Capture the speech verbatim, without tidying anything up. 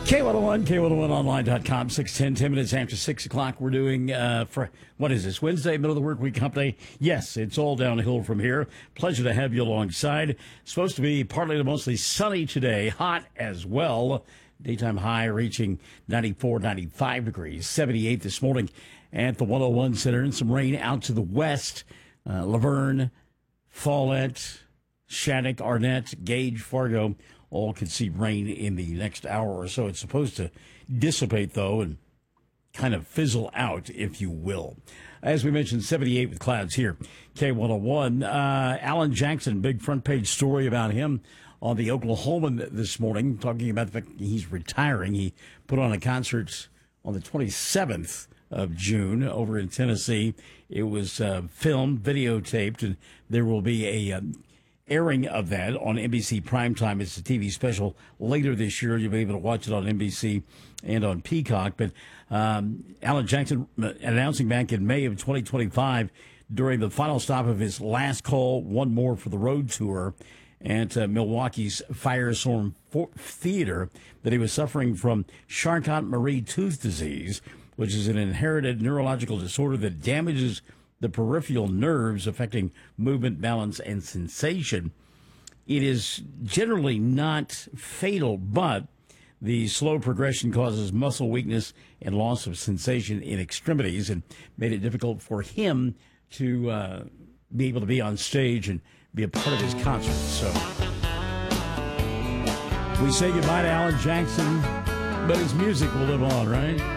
K one oh one, K one oh one online dot com, six ten, ten minutes after six o'clock. We're doing, uh, for what is this, Wednesday, middle of the work week hump day? Yes, it's all downhill from here. Pleasure to have you alongside. Supposed to be partly to mostly sunny today, hot as well. Daytime high reaching ninety-four, ninety-five degrees, seventy-eight this morning at the one oh one Center, and some rain out to the west. Uh, Laverne, Follett, Shattuck, Arnett, Gage, Fargo, all could see rain in the next hour or so. It's supposed to dissipate, though, and kind of fizzle out, if you will. As we mentioned, seventy-eight with clouds here. K one oh one. Uh, Alan Jackson, big front page story about him on the Oklahoman this morning, talking about the fact he's retiring. He put on a concert on the twenty-seventh of June over in Tennessee. It was uh, filmed, videotaped, and there will be a um, airing of that on N B C Primetime. It's a T V special later this year. You'll be able to watch it on N B C and on Peacock. But um, Alan Jackson announcing back in May of twenty twenty-five during the final stop of his last call, One More for the Road Tour at uh, Milwaukee's Firestorm Theater, that he was suffering from Charcot-Marie tooth disease, which is an inherited neurological disorder that damages the peripheral nerves affecting movement, balance, and sensation. It is generally not fatal, but the slow progression causes muscle weakness and loss of sensation in extremities, and made it difficult for him to uh, be able to be on stage and be a part of his concert. So we say goodbye to Alan Jackson, but his music will live on, right?